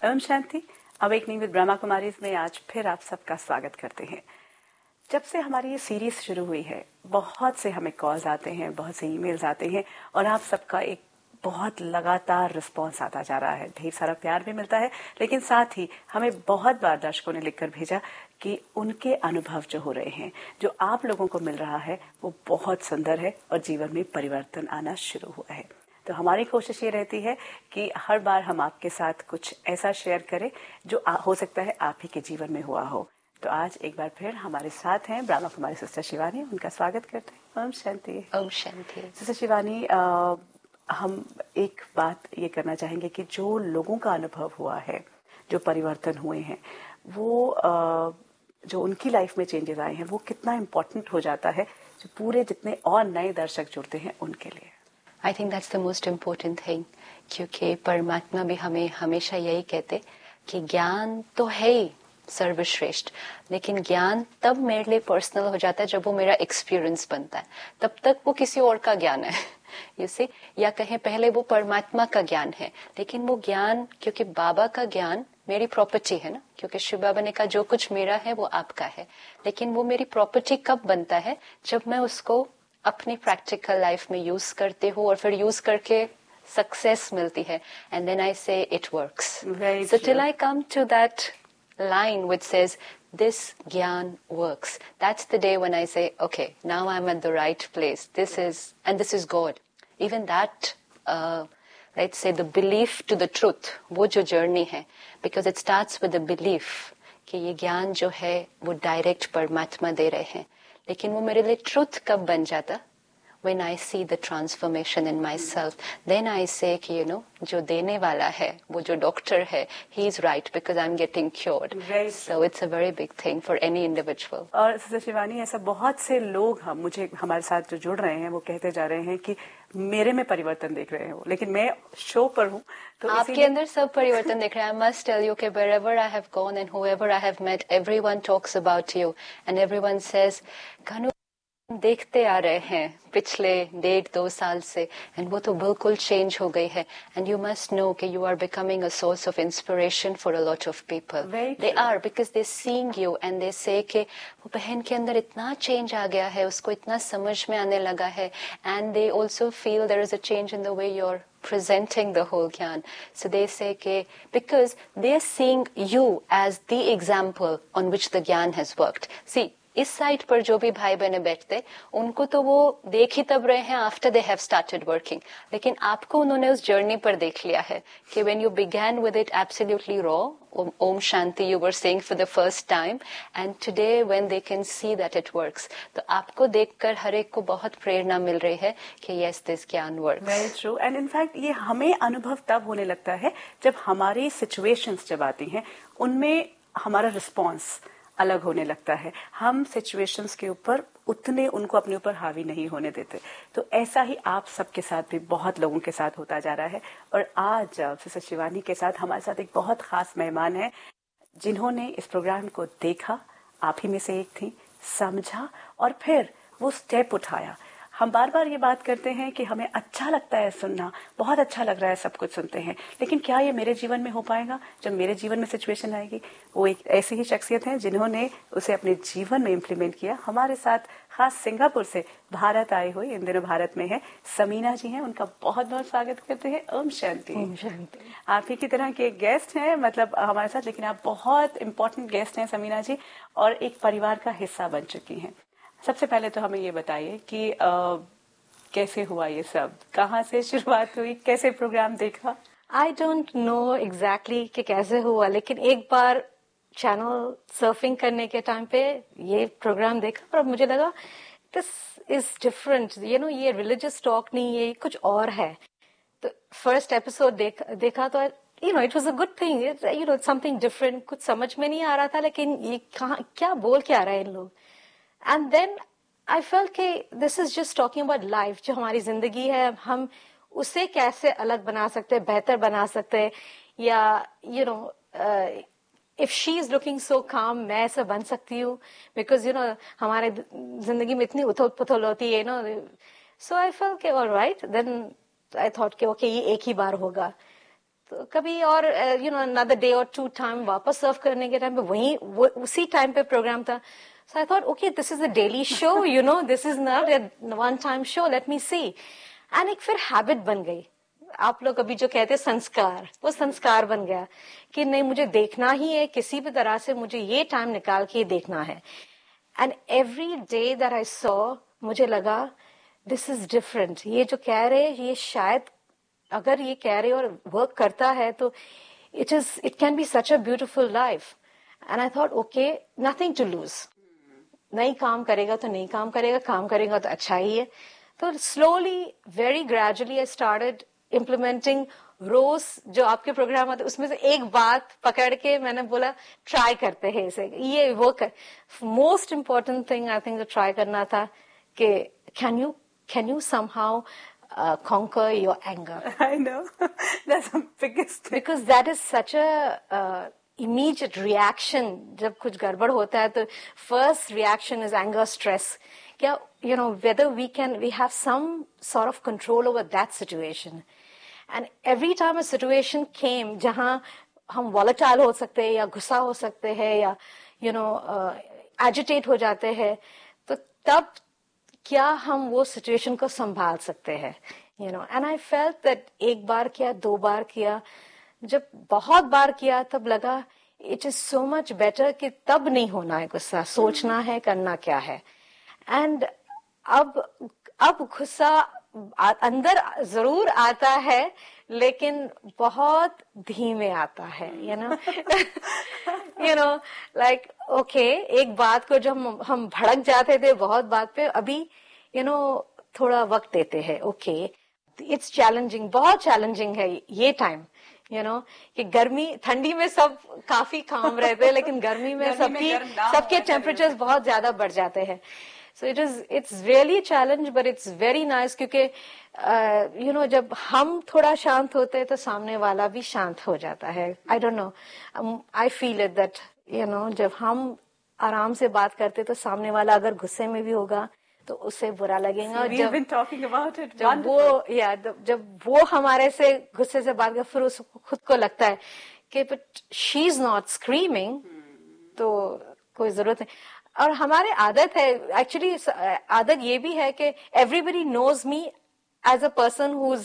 Om Shanti. Awakening with Brahma Kumaris में आज फिर आप सबका स्वागत करते हैं। जब से हमारी ये सीरीज शुरू हुई है, बहुत से हमें कॉल्स आते हैं, बहुत से ईमेल्स आते हैं और आप सबका एक बहुत लगातार रिस्पांस आता जा रहा है। ढेर सारा प्यार भी मिलता है, लेकिन साथ ही हमें बहुत बार दर्शकों ने लिखकर भेजा कि उनके अनुभव जो हो रहे हैं, जो आप लोगों को मिल रहा है, वो बहुत सुंदर है और जीवन में परिवर्तन आना शुरू हुआ है। तो हमारी कोशिश ये रहती है कि हर बार हम आपके साथ कुछ ऐसा शेयर करें जो हो सकता है आप ही के जीवन में हुआ हो। तो आज एक बार फिर हमारे साथ हैं ब्रह्मा कुमारी सिस्टर शिवानी, उनका स्वागत करते हैं। ओम शांति। ओम शांति। सिस्टर शिवानी, हम एक बात ये करना चाहेंगे कि जो लोगों का अनुभव हुआ है, जो परिवर्तन हुए हैं, वो जो उनकी लाइफ में चेंजेस आए हैं, वो कितना इम्पोर्टेंट हो जाता है जो पूरे जितने और नए दर्शक जुड़ते हैं उनके लिए। I think that's the most important thing, क्योंकि परमात्मा भी हमें हमेशा यही कहते कि ज्ञान तो है ही सर्वश्रेष्ठ, लेकिन ज्ञान तब मेरे लिए पर्सनल हो जाता है जब वो मेरा एक्सपीरियंस बनता है। तब तक वो किसी और का ज्ञान है यू सी, या कहें पहले वो परमात्मा का ज्ञान है, लेकिन वो ज्ञान, क्योंकि बाबा का ज्ञान मेरी प्रॉपर्टी है ना, क्योंकि शिव बाबा ने कहा जो कुछ मेरा है वो आपका है, लेकिन वो मेरी प्रॉपर्टी कब बनता है? जब मैं उसको अपनी प्रैक्टिकल लाइफ में यूज करते हो और फिर यूज करके सक्सेस मिलती है, एंड देन आई से it works. So till I come to that line which says this gyan works, that's the day when I say okay, now I'm at the right place, this is God. Even that let's say the belief to the truth, वो जो journey है, because it starts with the belief कि ये ज्ञान जो है वो direct परमात्मा दे रहे हैं, लेकिन वो मेरे लिए ट्रूथ कब बन जाता? When I see the transformation in myself, then I say कि जो देने वाला है, वो जो डॉक्टर है, he is right because I'm getting cured. So it's a very big thing for any individual. और सिस्टर शिवानी, ऐसा बहुत से लोग हमारे साथ जो जुड़ रहे हैं, वो कहते जा रहे हैं कि मेरे में परिवर्तन देख रहे हैं वो, लेकिन मैं शो पर हूँ तो आपके अंदर सब परिवर्तन देख रहे हैं। I must tell you कि wherever I have gone and whoever I have met, everyone talks about you and everyone says, Ganu, देखते आ रहे हैं पिछले 1.5-2 साल से, एंड वो तो बिल्कुल चेंज हो गई है, एंड यू मस्ट नो कि you are becoming a source of inspiration for a lot of people. They are, because they seeing you and they से कि वो बहन के अंदर इतना चेंज आ गया है, उसको इतना समझ में आने लगा है, and they also feel there is a change in the way you are presenting the whole gyan. So they say ke, because they are seeing you as the example on which the gyan has worked. See, इस side पर जो भी भाई बहने बैठते, उनको तो वो देख ही तब रहे हैं after they have started working, लेकिन आपको उन्होंने उस जर्नी पर देख लिया है कि when you began with it absolutely raw, Om Shanti you were saying for the first time, and today when they can see that it works, तो आपको देखकर हर एक को बहुत प्रेरणा मिल रही है कि यस, दिस ज्ञान works. Very true. And in fact ये हमें अनुभव तब होने लगता है जब हमारी सिचुएशंस जब आती हैं, उनमें हमारा रिस्पॉन्स अलग होने लगता है। हम सिचुएशंस के ऊपर उतने उनको अपने ऊपर हावी नहीं होने देते। तो ऐसा ही आप सबके साथ भी बहुत लोगों के साथ होता जा रहा है। और आज सिस्टर शिवानी के साथ हमारे साथ एक बहुत खास मेहमान है, जिन्होंने इस प्रोग्राम को देखा, आप ही में से एक थी, समझा और फिर वो स्टेप उठाया। हम बार बार ये बात करते हैं कि हमें अच्छा लगता है सुनना, बहुत अच्छा लग रहा है सब कुछ सुनते हैं, लेकिन क्या ये मेरे जीवन में हो पाएगा? जब मेरे जीवन में सिचुएशन आएगी, वो एक ऐसी ही शख्सियत है जिन्होंने उसे अपने जीवन में इम्प्लीमेंट किया। हमारे साथ खास सिंगापुर से भारत आई हुई, इन दिनों भारत में है, समीना जी हैं, उनका बहुत बहुत स्वागत करते हैं। ओम शांति। ओम शांति। आप ही की तरह के गेस्ट हैं, मतलब हमारे साथ, लेकिन आप बहुत इम्पोर्टेंट गेस्ट हैं समीना जी, और एक परिवार का हिस्सा बन चुकी हैं। सबसे पहले तो हमें ये बताइए कि कैसे हुआ ये सब, कहाँ से शुरुआत हुई, कैसे प्रोग्राम देखा? आई डोंट नो एग्जैक्टली कि कैसे हुआ, लेकिन एक बार चैनल सर्फिंग करने के टाइम पे ये प्रोग्राम देखा और मुझे लगा दिस इज डिफरेंट, ये रिलीजियस टॉक नहीं, ये कुछ और है। तो फर्स्ट एपिसोड देखा तो it was a good thing, something different. कुछ समझ में नहीं आ रहा था, लेकिन ये क्या बोल के आ रहा है इन लोग। एंड देन आई फेल्ट कि this is just talking about life, जो हमारी जिंदगी है, हम उसे कैसे अलग बना सकते हैं, बेहतर बना सकते हैं, या if she is looking so काम, मैं ऐसा बन सकती हूँ, बिकॉज हमारे जिंदगी में इतनी उथल पुथल होती है, सो आई फेल्ट कि ऑलराइट, देन आई थॉट कि ओके, ये एक ही बार होगा। तो कभी और another day or two time वापस सर्व करने के टाइम पे वही उसी टाइम पे प्रोग्राम था. So I thought, okay, this is a daily show, this is not a one-time show, let me see. And एक फिर हैबिट बन गई. आप लोग अभी जो कहते हैं संस्कार, वो संस्कार बन गया कि नहीं, मुझे देखना ही है, किसी भी तरह से मुझे ये टाइम निकाल के देखना है. And every day that I saw, मुझे लगा दिस इज डिफरेंट. ये जो कह रहे ये शायद अगर ये कह रहे और वर्क करता है तो it can be such a beautiful life. And I thought, okay, nothing to lose. नहीं काम करेगा तो नहीं काम करेगा, काम करेगा तो अच्छा ही है. तो slowly, very gradually I started implementing. रोज जो आपके प्रोग्राम आते उसमें से एक बात पकड़ के मैंने बोला ट्राई करते हैं इसे, ये वो कर. Most important thing I think try करना था कि can you somehow conquer your anger. I know. That's the biggest thing. Because that is such a immediate reaction. जब कुछ गड़बड़ होता है तो first reaction is anger, stress. क्या whether we have some sort of control over that situation. And every time a situation came जहाँ हम volatile हो सकते हैं या गुस्सा हो सकते हैं या agitate हो जाते हैं, तो तब क्या हम वो सिचुएशन को संभाल सकते हैं. एंड आई फेल्ट दैट एक बार किया, 2 बार किया, जब बहुत बार किया तब लगा it is so much better कि तब नहीं होना है गुस्सा, सोचना है करना क्या है. एंड अब गुस्सा अंदर जरूर आता है लेकिन बहुत धीमे आता है. लाइक ओके, एक बात को जब हम भड़क जाते थे बहुत बात पे, अभी थोड़ा वक्त देते हैं. ओके, इट्स चैलेंजिंग, बहुत चैलेंजिंग है ये टाइम. कि गर्मी ठंडी में सब काफी काम रहते हैं लेकिन गर्मी में सबके टेम्परेचर्स बहुत ज्यादा बढ़ जाते हैं. So it's really a challenge, but it's very nice क्योंकि जब हम थोड़ा शांत होते हैं तो सामने वाला भी शांत हो जाता है. I don't know, I feel it that जब हम आराम से बात करते तो सामने वाला अगर गुस्से में भी होगा तो उससे बुरा लगेगा. जब वो हमारे से गुस्से से बात कर, फिर उसको खुद को लगता है कि but she is not screaming, तो कोई जरूरत नहीं. और हमारे आदत है, एक्चुअली आदत ये भी है कि everybody knows me as a person who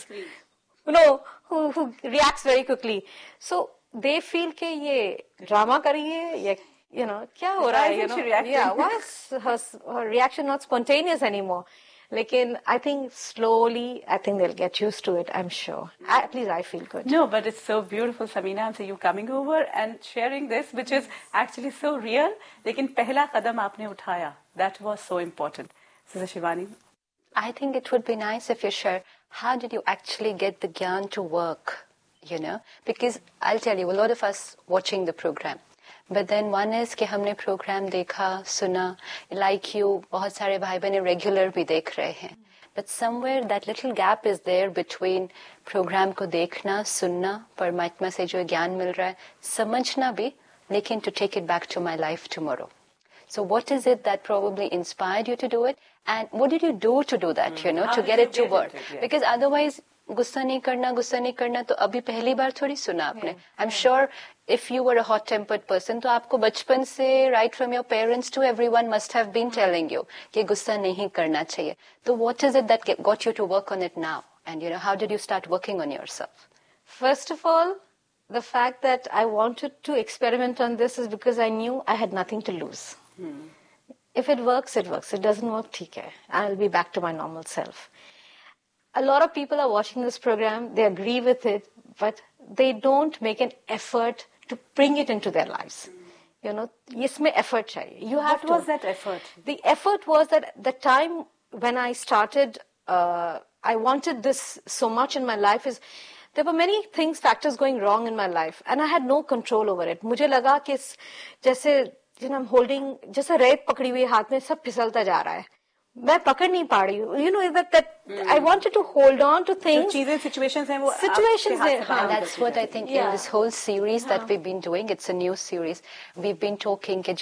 reacts very quickly. So they feel के ये ड्रामा करिए या क्या हो रहा है, why is her reaction not spontaneous anymore? Lekin I think slowly, I think they'll get used to it, I'm sure. At least I feel good. No, but it's so beautiful, Samina. I'm saying you coming over and sharing this, which is actually so real. Lekin pehla qadam aapne uthaya. That was so important. Sister Shivani? I think it would be nice if you share, how did you actually get the gyan to work, Because I'll tell you, a lot of us watching the program. But then one is कि हमने programme देखा, सुना, like you, बहुत सारे भाई बहन regular भी देख रहे हैं. But somewhere that little gap is there between programme को देखना, सुनना, परमात्मा से जो ज्ञान मिल रहा है, समझना भी, लेकिन to take it back to my life tomorrow. So what is it that probably inspired you to do it? And what did you do to do that, to get it to work? Because otherwise, गुस्सा नहीं करना तो अभी पहली बार थोड़ी सुना आपने. I'm sure if you were a hot-tempered person, तो आपको बचपन से right from your parents to everyone must have been telling you कि गुस्सा नहीं करना चाहिए. So what is it that got you to work on it now? And how did you start working on yourself? First of all, the fact that I wanted to experiment on this is because I knew I had nothing to lose. If it works, it works. It doesn't work, ठीक है. I'll be back to my normal self. A lot of people are watching this program, they agree with it, but they don't make an effort to bring it into their lives. इसमें effort चाहिए. What was that effort? The effort was that the time when I started, I wanted this so much in my life is, there were many factors going wrong in my life, and I had no control over it. मुझे लगा कि जैसे I'm holding, जैसे रेत पकड़ी हुई हाथ में सब फिसलता जा रहा है. मैं पकड़ नहीं पा रही हूँ. that I wanted to hold on to things. Situations हैं वो situations हैं. And that's what I think in this whole series that we've been doing. It's a new series. We've been talking कि जब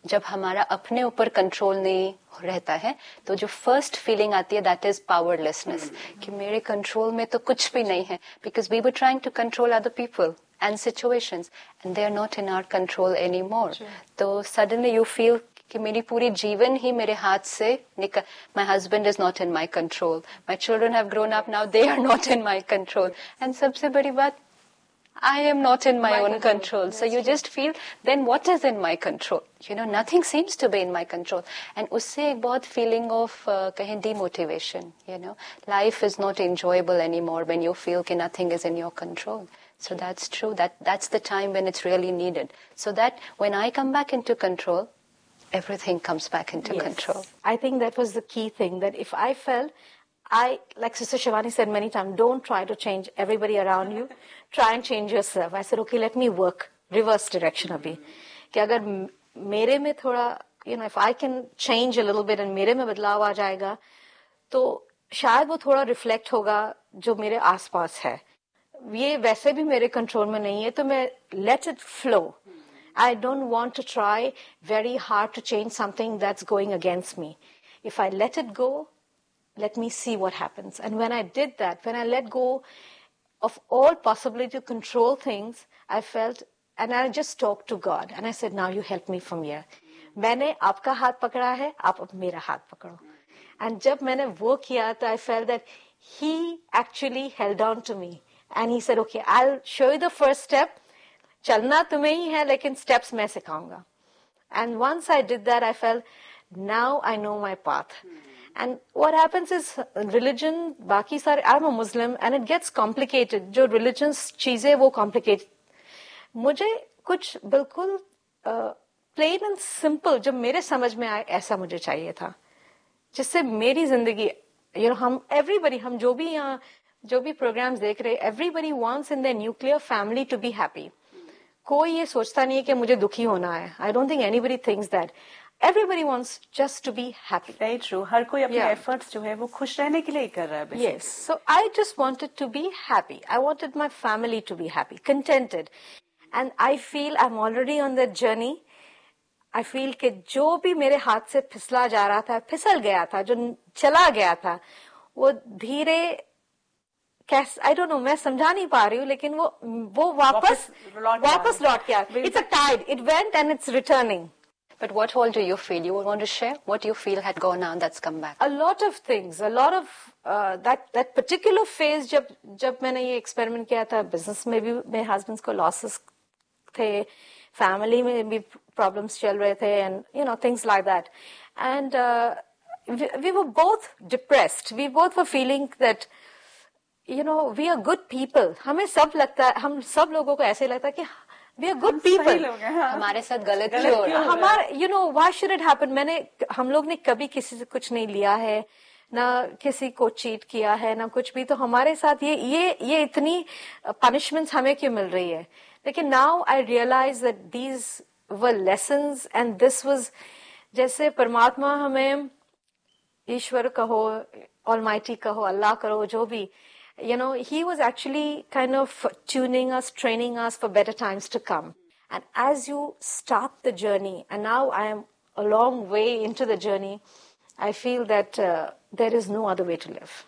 जब हमारा अपने ऊपर कंट्रोल नहीं रहता है तो जो फर्स्ट फीलिंग आती है दैट इज पावरलेसनेस, कि मेरे कंट्रोल में तो कुछ भी नहीं है, because we were trying to control other people and situations and they are not in our control anymore. तो suddenly you feel कि मेरी पूरी जीवन ही मेरे हाथ से निकल, my husband is not in my control, my children have grown up now, they are not in my control, and सबसे बड़ी बात, I am not in my own control. So you just feel, then what is in my control? You know, nothing seems to be in my control. And उससे एक बहुत feeling of कहें demotivation, you know, life is not enjoyable anymore when you feel कि nothing is in your control. So that's true. That's the time when it's really needed. So that when I come back into control, everything comes back into control. I think that was the key thing, that if I felt, like Sister Shivani said many times, don't try to change everybody around you. Try and change yourself. I said, okay, let me work reverse direction abhi. कि अगर मेरे में थोड़ा, you know, if I can change a little bit and मेरे में बदलाव आ जाएगा, तो शायद वो थोड़ा reflect होगा जो मेरे आसपास है. ये वैसे भी मेरे कंट्रोल में नहीं है, तो मैं let it flow. I don't want to try very hard to change something that's going against me. If I let it go, let me see what happens. And when I did that, when I let go of all possibility to control things, I felt, and I just talked to God and I said, now you help me from here. मैंने आपका हाथ पकड़ा है, आप अब मेरा हाथ पकड़ो. And जब मैंने वो किया, तो I felt that He actually held on to me. And He said, okay, I'll show you the first step. चलना तुम्हें ही है, लेकिन steps मैं सिखाऊंगा. And once I did that, I felt, now I know my path. And what happens is, religion, बाकी सारे, I'm a Muslim, and it gets complicated. जो religions चीजें वो complicated. मुझे कुछ बिल्कुल plain and simple, जो मेरे समझ में आए, ऐसा मुझे चाहिए था, जिससे मेरी जिंदगी, you know, everybody, हम जो भी यहाँ, जो भी programs देख रहे, everybody wants in their nuclear family to be happy. कोई ये सोचता नहीं है कि मुझे दुखी होना है. I don't think anybody thinks that. Everybody wants just to be happy. Very true. हर कोई अपने efforts जो है वो खुश रहने के लिए ही कर रहा है. Yes. So I just wanted to be happy. I wanted my family to be happy, contented. And I feel I'm already on that journey. I feel कि जो भी मेरे हाथ से फिसला जा रहा था, फिसल गया था, जो चला गया था, वो धीरे, I don't know, मैं समझा नहीं पा रही हूँ, लेकिन वो वापस लौट गया. It's a tide. It went and it's returning. But what all do you feel? You want to share what you feel had gone on that's come back? A lot of things. A lot of that particular phase जब मैंने ये experiment किया था, business में भी मेरे husbands को losses थे, family में भी problems चल रहे थे, and you know, things like that. And we were both depressed. We both were feeling that, you know, we are good people. हमें सब लगता है, हम सब लोगों को ऐसे लगता है कि we are good people. हमारे साथ गलत क्यों हो रहा है? हमारे, you know, why should it happen? हम लोग ने कभी किसी से कुछ नहीं लिया है, ना किसी को चीट किया है, ना कुछ भी. तो हमारे साथ ये इतनी punishments हमें क्यों मिल रही है? लेकिन now I realize that these were lessons, and this was, जैसे परमात्मा हमें, ईश्वर कहो, Almighty कहो, अल्लाह करो, जो भी, you know, He was actually kind of tuning us, training us for better times to come. And as you start the journey, and now I am a long way into the journey, I feel that there is no other way to live.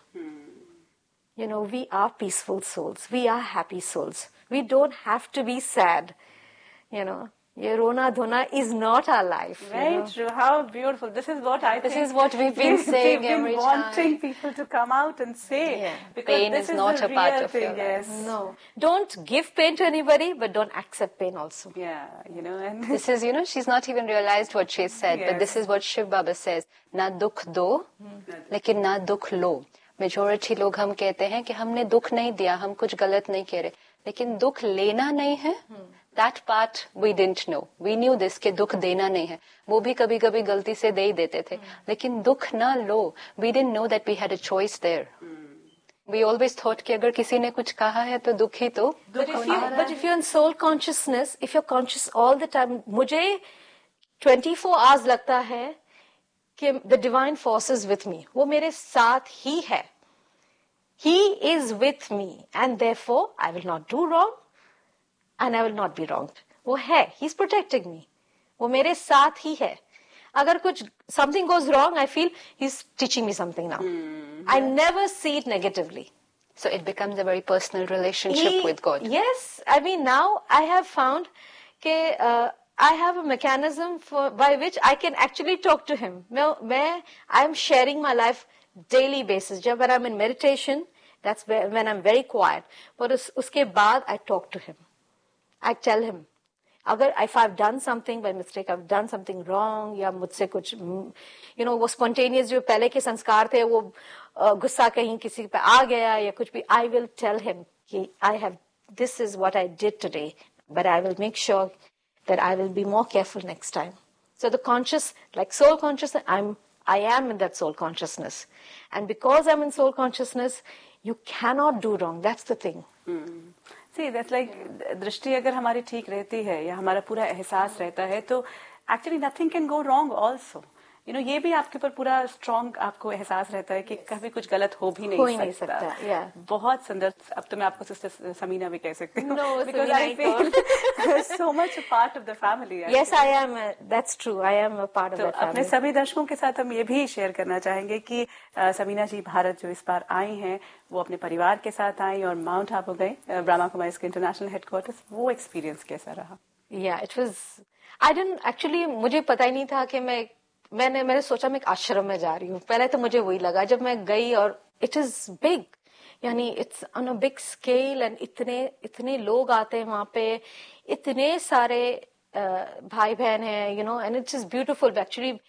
You know, we are peaceful souls. We are happy souls. We don't have to be sad. You know, ये रोना धोना is not our life. Very true. How beautiful. This is what I think. This is what we've been saying every time. Wanting people to come out and say. Yeah. Because pain this is not a part of your life. Yes. No. Don't give pain to anybody, but don't accept pain also. Yeah, you know. And this is, you know, she's not even realized what she said, but this is what Shiv Baba says. Na dukh do, lekin na dukh lo. Majority लोग हम कहते हैं कि हमने दुख नहीं दिया, हम कुछ गलत नहीं कह रहे, लेकिन दुख लेना नहीं है. That part we didn't know. We knew this कि दुख देना नहीं है. वो भी कभी-कभी गलती से दे ही देते थे. लेकिन दुख ना लो. We didn't know that we had a choice there. We always thought कि अगर किसी ने कुछ कहा है तो दुख ही तो. But if you're in soul consciousness, if you're conscious all the time, मुझे 24 hours लगता है कि the divine force is with me. वो मेरे साथ ही है. He is with me, and therefore I will not do wrong. And I will not be wronged. वो है, he's protecting me. वो मेरे साथ ही है. अगर कुछ something goes wrong, I feel he's teaching me something now. I never see it negatively. So it becomes a very personal relationship with God. Yes, I mean now I have found that I have a mechanism by which I can actually talk to him. I am sharing my life daily basis. When I'm in meditation, that's when I'm very quiet. But uske baad I talk to him. I tell him, if I've done something by mistake, I've done something wrong, या मुझसे कुछ, वो spontaneous जो पहले के संस्कार थे, वो गुस्सा कहीं किसी पे आ गया या कुछ भी, I will tell him कि this is what I did today, but I will make sure that I will be more careful next time. So the conscious, like soul consciousness, I am in that soul consciousness, and because I'm in soul consciousness, you cannot do wrong. That's the thing. See, that's like दृष्टि अगर हमारी ठीक रहती है या हमारा पूरा एहसास रहता है तो actually nothing can go wrong also. ये भी आपके ऊपर पूरा स्ट्रॉन्ग आपको एहसास रहता है कि कभी कुछ गलत हो भी नहीं सकता. Yeah. बहुत सुंदर. अब तो मैं आपको सिस्टर समीना भी कह सकती हूँ. No, because I feel so much a part of the family. Actually. Yes, I am. That's true. I am a part of that family. अपने सभी दर्शकों के साथ हम ये भी शेयर करना चाहेंगे कि समीना जी भारत जो इस बार आई हैं वो अपने परिवार के साथ आई और माउंट आबू गई, ब्रह्मा कुमारीज के इंटरनेशनल हेडक्वार्टर्स. वो एक्सपीरियंस कैसा रहा? Yeah, it was. I didn't actually. मुझे पता ही नहीं था कि मैंने सोचा मैं एक आश्रम में जा रही हूँ. पहले तो मुझे वही लगा जब मैं गई, और इट इज बिग, यानी it's on a big scale, and इतने लोग आते हैं वहां पे, इतने सारे भाई बहन हैं, and it's is beautiful actually.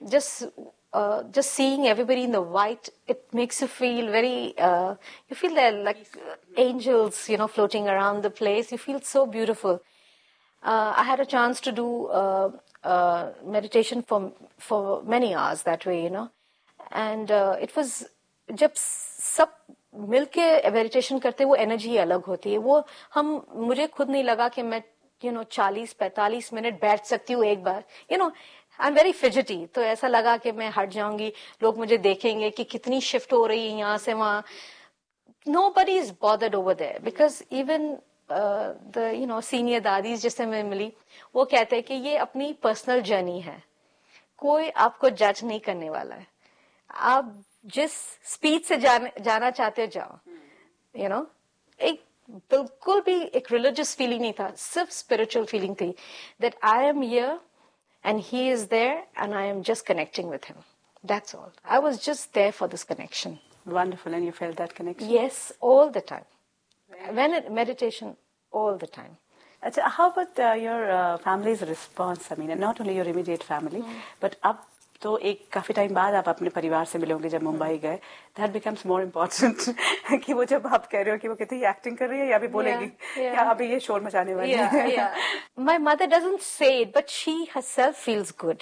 just seeing everybody in the white, it makes you feel very, you feel they're like angels, floating around the place. You feel so beautiful. I had a chance to do meditation for many hours that way, and it was, जब सब मिलके meditation करते वो energy अलग होती है. वो मुझे खुद नहीं लगा कि मैं 40-45 मिनट बैठ सकती हूँ एक बार. आई एम वेरी फिजिटी, तो ऐसा लगा कि मैं हट जाऊंगी, लोग मुझे देखेंगे कि कितनी शिफ्ट हो रही है यहाँ से वहां. Nobody is bothered over there because even the senior दादीज जिससे मैं मिली, वो कहते हैं कि ये अपनी पर्सनल जर्नी है, कोई आपको जज नहीं करने वाला है, आप जिस स्पीड से जाना चाहते हो जाओ. एक बिल्कुल भी एक रिलीजियस फीलिंग नहीं था, सिर्फ स्पिरिचुअल फीलिंग थी that I am here and he is there and I am just connecting with him. That's all. I was just there for this connection. Wonderful. And you felt that connection? Yes, all the time. Meditation, all the time. How about your family's response? I mean, not only your immediate family, but अब तो एक काफी time बाद आप अपने परिवार से मिले होंगे जब मुंबई गए. That becomes more important कि वो जब आप कह रहे हो कि वो कहते हैं एक्टिंग कर रही है या अभी बोलेगी या अभी ये शोर मचाने वाली है. My mother doesn't say it, but she herself feels good,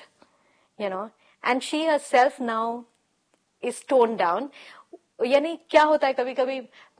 and she herself now is toned down. यानी क्या होता है कभी-कभी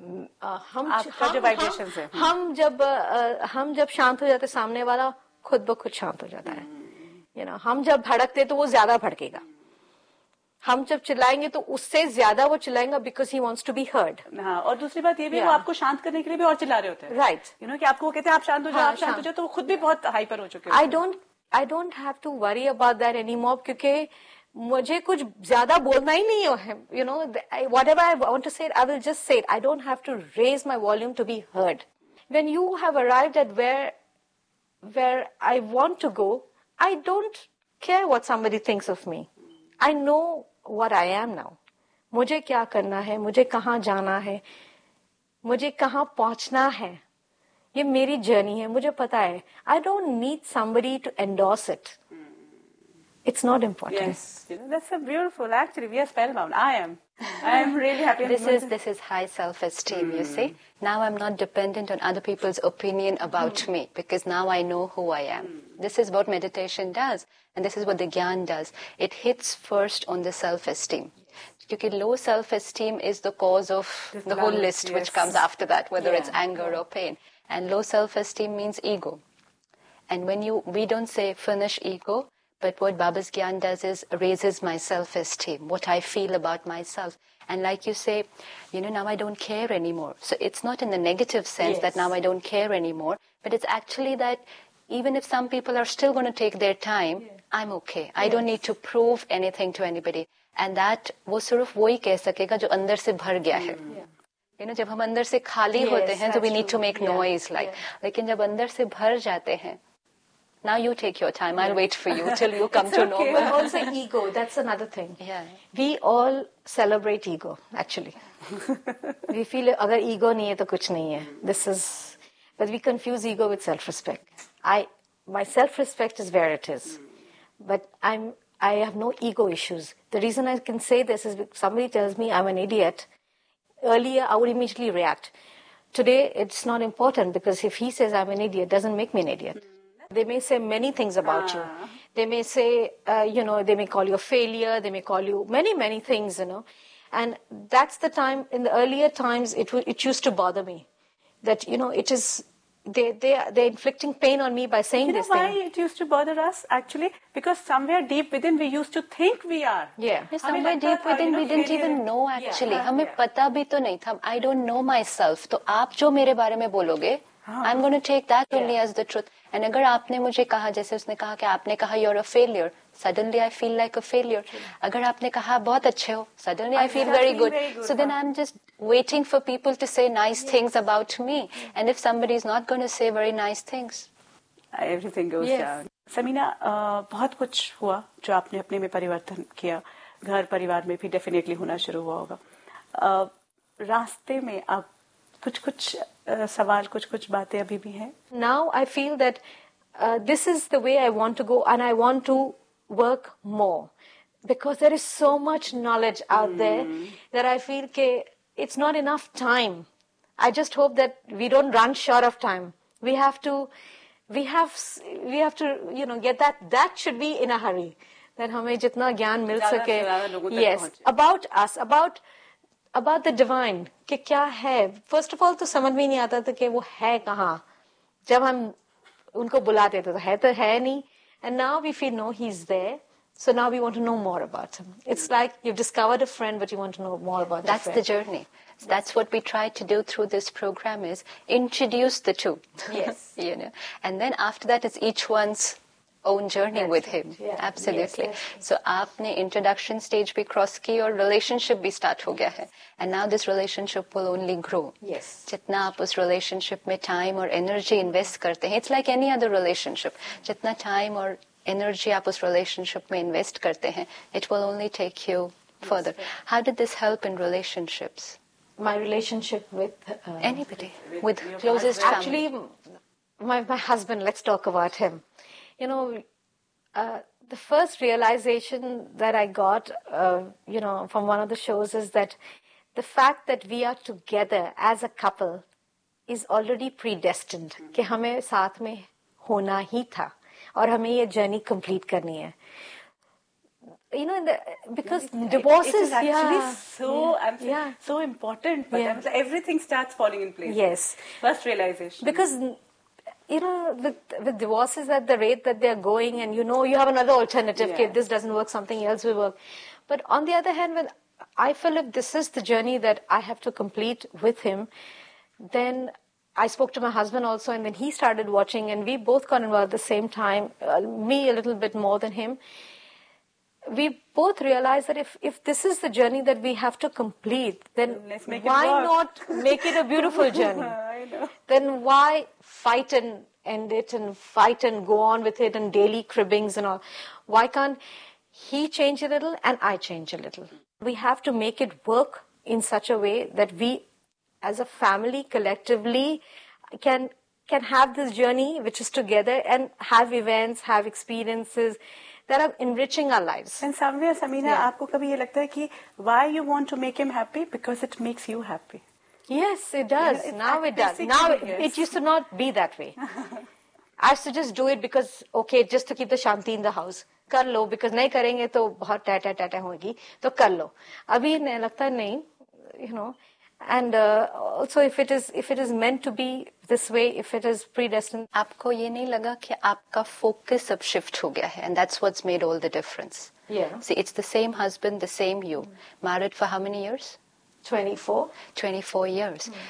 हम जब शांत हो जाते, सामने वाला खुद ब खुद शांत हो जाता है. हम जब भड़कते तो वो ज्यादा भड़केगा, हम जब चिल्लाएंगे तो उससे ज्यादा वो चिल्लाएगा because he wants to be heard. हाँ, और दूसरी बात ये भी वो आपको शांत करने के लिए भी और चिल्ला रहे होते हैं. Right. कि आपको वो कहते हैं आप शांत हो जाओ, आप शांत हो जाओ, तो वो खुद भी बहुत हाइपर हो चुके हैं. I don't have to worry about that anymore क्योंकि मुझे कुछ ज्यादा बोलना ही नहीं है. Whatever I want to say, I will just say it. I don't have to raise my volume to be heard. When you have arrived at where I want to go, I don't care what somebody thinks of me. I know what I am now. मुझे क्या करना है, मुझे कहाँ जाना है, मुझे कहाँ पहुँचना है, ये मेरी जर्नी है, मुझे पता है. I don't need somebody to endorse it. It's not important. Yes, that's so beautiful. Actually, we are spellbound. I am really happy. This is high self-esteem, you see. Now I'm not dependent on other people's opinion about me because now I know who I am. This is what meditation does, and this is what the Gyan does. It hits first on the self-esteem. Because low self-esteem is the cause of the whole list which comes after that, whether it's anger or pain. And low self-esteem means ego. And we don't say finish ego, but what Baba's Gyan does is raises my self-esteem, what I feel about myself. And like you say, now I don't care anymore. So it's not in the negative sense that now I don't care anymore, but it's actually that even if some people are still going to take their time, I'm okay. I don't need to prove anything to anybody. And that वो सिर्फ वही कह सकेगा जो अंदर से भर गया है. You know, जब हम अंदर से खाली होते हैं, तो we need to make noise like. लेकिन जब अंदर से भर जाते हैं, now you take your time. I'll wait for you till you come to know. But also ego, that's another thing. Yeah. We all celebrate ego, actually. We feel अगर ego नहीं है तो कुछ नहीं है. This is, but we confuse ego with self-respect. My self-respect is where it is, but I have no ego issues. The reason I can say this is if somebody tells me I'm an idiot. Earlier, I would immediately react. Today, it's not important because if he says I'm an idiot, doesn't make me an idiot. They may say many things about you. They may say, they may call you a failure. They may call you many things, And that's the time, in the earlier times, it used to bother me. That, it is, they're inflicting pain on me by saying this thing. You know why it used to bother us, actually? Because somewhere deep within we used to think we are. Yeah. Somewhere deep within we didn't even know actually. हमें पता भी तो नहीं था. I don't know myself. तो आप जो मेरे बारे में बोलोगे, I'm going to take that only as the truth. And अगर आपने मुझे कहा, जैसे उसने कहा कि आपने कहा you're a failure, suddenly I feel like a failure. अगर आपने कहा बहुत अच्छे हो, suddenly I feel very good. So then I'm just waiting for people to say nice things about me. And if somebody is not going to say very nice things, everything goes down. Samina, बहुत कुछ हुआ जो आपने अपने में परिवर्तन किया. घर परिवार में भी डेफिनेटली होना शुरू हुआ होगा. रास्ते में आप कुछ सवाल, कुछ बातें अभी भी हैं? Now I feel that this is the way I want to go, and I want to work more because there is so much knowledge out there that I feel it's not enough time. I just hope that we don't run short of time. We have to get that should be in a hurry. That हमें जितना ज्ञान मिल सके. Yes, about us, about the divine, कि क्या है. First of all, तो समझ में नहीं आता था कि वो है कहाँ. जब हम उनको बुलाते थे तो है नहीं. And now we feel, no, he's there. So now we want to know more about him. It's like you've discovered a friend, but you want to know more about that's the journey. So that's what we try to do through this program, is introduce the two. Yes. And then after that, it's each one's own journey with him. Yeah. Absolutely. Yes. So आपने introduction stage भी cross की और relationship भी start हो गया है. And now this relationship will only grow. Yes. जितना आप उस relationship में time और energy invest करते हैं, it's like any other relationship. जितना time और energy आप उस relationship में invest करते हैं, it will only take you further. How did this help in relationships? My relationship with anybody, with closest family. Actually, my husband. Let's talk about him. The first realization that I got, from one of the shows is that the fact that we are together as a couple is already predestined. कि हमें साथ में होना ही था और हमें ये journey complete करनी है. Because divorces, it is actually so important. But everything starts falling in place. Yes. First realization. Because with divorces at the rate that they're going, and you have another alternative. Okay, this doesn't work, something else will work. But on the other hand, when I feel if this is the journey that I have to complete with him, then I spoke to my husband also, and when he started watching, and we both got involved at the same time, me a little bit more than him, we both realized that if this is the journey that we have to complete, then why not make it a beautiful journey? I know. Then why fight and end it and fight and go on with it and daily cribbings and all? Why can't he change a little and I change a little? We have to make it work in such a way that we as a family collectively can have this journey which is together and have events, have experiences that are enriching our lives. And somewhere, Samina, आपको कभी ये लगता है कि why you want to make him happy? Because it makes you happy. Yes, it does. Now it does. Now it used to not be that way. I used to just do it because, just to keep the shanti in the house. कर लो, because नहीं करेंगे तो बहुत टाटा होगी, तो कर लो. अभी नहीं लगता नहीं, And also, if it is meant to be this way, if it is predestined. आपको ये नहीं लगा कि आपका focus अब shift हो गया है, and that's what's made all the difference. Yeah. See, it's the same husband, the same you. Married for how many years? 24. 24 years.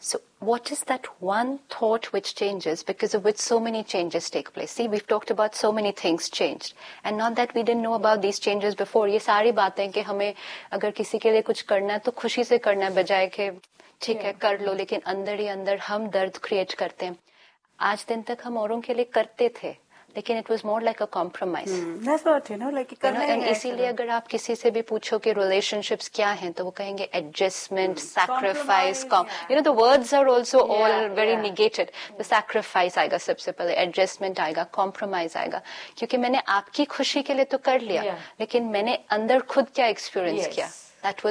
So what is that one thought which changes, because of which so many changes take place? See, we've talked about so many things changed, and not that we didn't know about these changes before. ये सारी बातें कि हमें अगर किसी के लिए कुछ करना है तो खुशी से करना है, बजाय कि ठीक है कर लो, लेकिन अंदर ही अंदर हम दर्द क्रिएट करते हैं. आज दिन तक हम औरों के लिए करते थे, लेकिन it was more like a compromise. इसीलिए अगर आप किसी से भी पूछो कि रिलेशनशिप्स क्या हैं, तो वो कहेंगे adjustment, sacrifice. The words are also all very negated. The sacrifice आएगा सबसे पहले, एडजस्टमेंट आएगा, कॉम्प्रोमाइज आएगा, क्योंकि मैंने आपकी खुशी के लिए तो कर लिया, लेकिन मैंने अंदर खुद क्या एक्सपीरियंस किया. दैट